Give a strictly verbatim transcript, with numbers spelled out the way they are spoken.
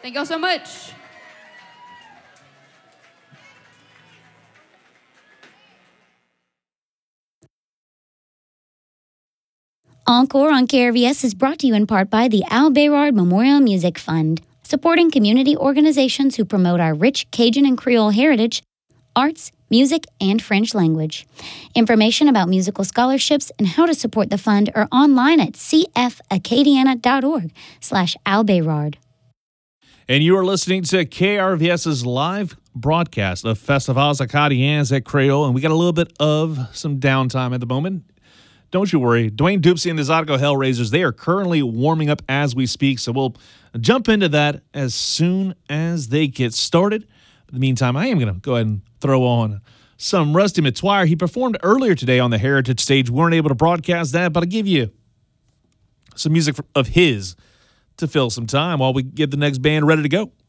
Thank y'all so much. Encore on K R V S is brought to you in part by the Al Bayrard Memorial Music Fund, supporting community organizations who promote our rich Cajun and Creole heritage, arts, music, and French language. Information about musical scholarships and how to support the fund are online at cfacadiana.org slash Al Bayrard. And you are listening to KRVS's live broadcast of Festivals Acadiens at Creole, and we got a little bit of some downtime at the moment. Don't you worry. Dwayne Dupsy and the Zydeco Hellraisers, they are currently warming up as we speak, so we'll jump into that as soon as they get started. In the meantime, I am going to go ahead and throw on some Rusty Metoyer. He performed earlier today on the Heritage stage. We weren't able to broadcast that, but I'll give you some music of his to fill some time while we get the next band ready to go.